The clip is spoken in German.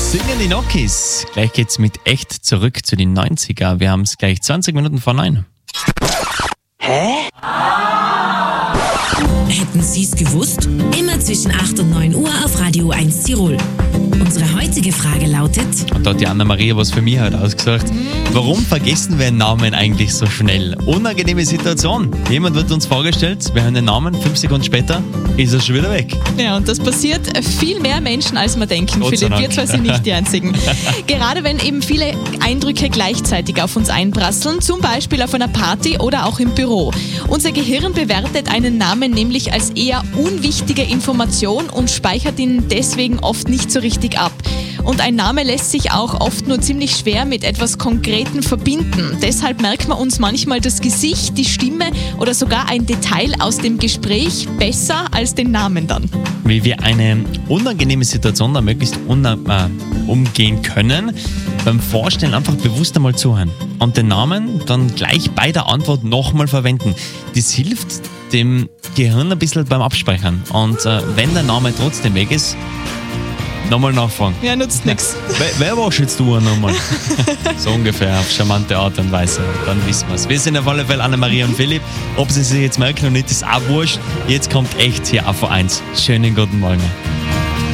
Singen die Nokis. Gleich geht's mit echt zurück zu den 90er. Wir haben es gleich 20 Minuten vor 9. Hätten Sie es gewusst? Immer zwischen 8 und 9 Uhr auf Radio 1 Tirol. Unsere heutige Frage lautet: Und da hat die Anna-Maria was für mich heute ausgesucht. Warum vergessen wir einen Namen eigentlich so schnell? Unangenehme Situation. Jemand wird uns vorgestellt, wir hören den Namen, 5 Sekunden später ist er schon wieder weg. Ja, und das passiert viel mehr Menschen, als wir denken. Gott sei Philipp, Dank. wir zwei sind nicht die Einzigen. Gerade wenn eben viele Eindrücke gleichzeitig auf uns einprasseln, zum Beispiel auf einer Party oder auch im Büro. Unser Gehirn bewertet einen Namen nämlich als eher unwichtige Information und speichert ihn deswegen oft nicht so richtig ab. Und ein Name lässt sich auch oft nur ziemlich schwer mit etwas Konkretem verbinden. Deshalb merkt man uns manchmal das Gesicht, die Stimme oder sogar ein Detail aus dem Gespräch besser als den Namen dann. Wie wir eine unangenehme Situation da möglichst umgehen können, beim Vorstellen einfach bewusst einmal zuhören. Und den Namen dann gleich bei der Antwort nochmal verwenden. Das hilft dem Gehirn ein bisschen beim Abspeichern. Und wenn der Name trotzdem weg ist, nochmal nachfragen. Ja, nutzt nichts. Wer warst jetzt du nochmal? So ungefähr, auf charmante Art und Weise. Dann wissen wir es. Wir sind auf alle Fälle Anna-Maria und Philipp. Ob sie sich jetzt merken oder nicht, ist auch wurscht. Jetzt kommt echt hier auf 1. Schönen guten Morgen.